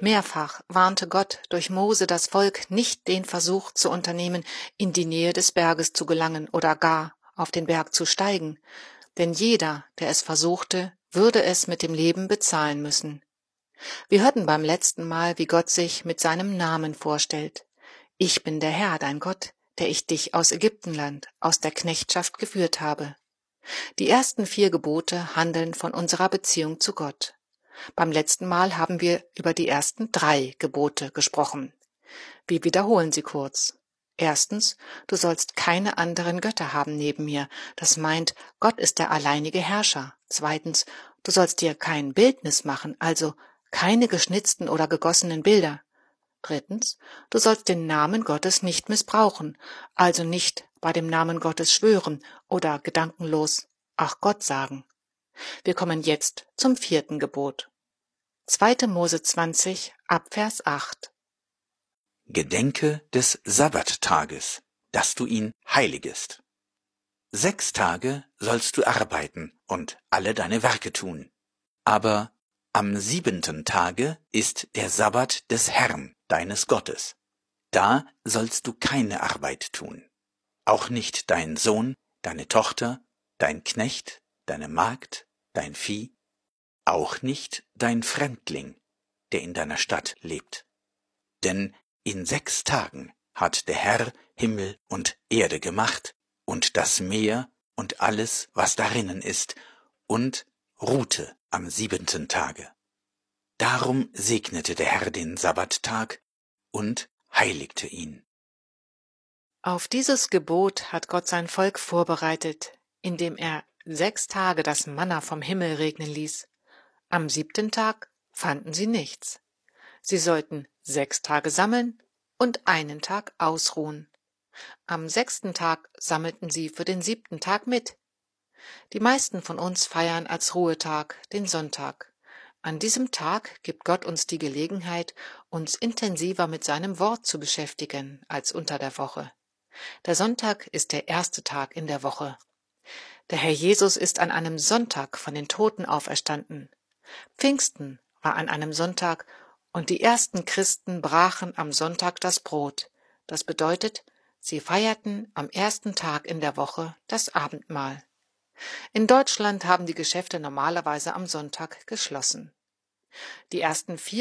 Mehrfach warnte Gott durch Mose das Volk, nicht den Versuch zu unternehmen, in die Nähe des Berges zu gelangen oder gar auf den Berg zu steigen, denn jeder, der es versuchte, würde es mit dem Leben bezahlen müssen. Wir hörten beim letzten Mal, wie Gott sich mit seinem Namen vorstellt. Ich bin der Herr, dein Gott, der ich dich aus Ägyptenland, aus der Knechtschaft geführt habe. Die ersten 4 Gebote handeln von unserer Beziehung zu Gott. Beim letzten Mal haben wir über die ersten 3 Gebote gesprochen. Wir wiederholen sie kurz. Erstens, du sollst keine anderen Götter haben neben mir. Das meint, Gott ist der alleinige Herrscher. Zweitens, du sollst dir kein Bildnis machen, also keine geschnitzten oder gegossenen Bilder. Drittens, du sollst den Namen Gottes nicht missbrauchen, also nicht bei dem Namen Gottes schwören oder gedankenlos »Ach Gott« sagen. Wir kommen jetzt zum 4. Gebot. 2. Mose 20, Abvers 8. Gedenke des Sabbattages, dass du ihn heiligest. 6 Tage sollst du arbeiten und alle deine Werke tun. Aber am 7. Tage ist der Sabbat des Herrn, deines Gottes. Da sollst du keine Arbeit tun. Auch nicht dein Sohn, deine Tochter, dein Knecht, deine Magd, dein Vieh, auch nicht dein Fremdling, der in deiner Stadt lebt. Denn in 6 Tagen hat der Herr Himmel und Erde gemacht und das Meer und alles, was darinnen ist, und ruhte am 7. Tage. Darum segnete der Herr den Sabbattag und heiligte ihn. Auf dieses Gebot hat Gott sein Volk vorbereitet, indem er 6 Tage das Manna vom Himmel regnen ließ. Am 7. Tag fanden sie nichts. Sie sollten 6 Tage sammeln und einen Tag ausruhen. Am 6. Tag sammelten sie für den 7. Tag mit. Die meisten von uns feiern als Ruhetag den Sonntag. An diesem Tag gibt Gott uns die Gelegenheit, uns intensiver mit seinem Wort zu beschäftigen als unter der Woche. Der Sonntag ist der erste Tag in der Woche. Der Herr Jesus ist an einem Sonntag von den Toten auferstanden. Pfingsten war an einem Sonntag und die ersten Christen brachen am Sonntag das Brot. Das bedeutet, sie feierten am ersten Tag in der Woche das Abendmahl. In Deutschland haben die Geschäfte normalerweise am Sonntag geschlossen. Die ersten 4